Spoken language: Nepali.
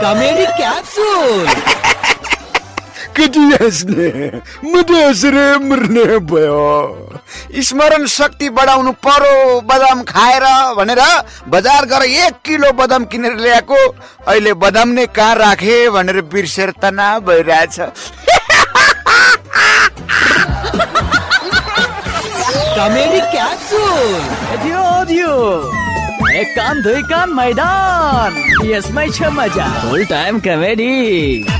कमेडी क्याप्सुल कटियासले मुदेसरे मर्ने भयो। स्मरण शक्ति बढाउनु पर्यो बदाम खाएर भनेर बजार गएर 1 किलो बदाम किनेर ल्याएको, अहिले बदाम नै कहाँ राखे भनेर बिर्सेर तनाव भइरहेछ। कमेडी क्याप्सुल दियो एक कान दुई कान मैदान, यसमै छ मजा, फुल टाइम कमेडी।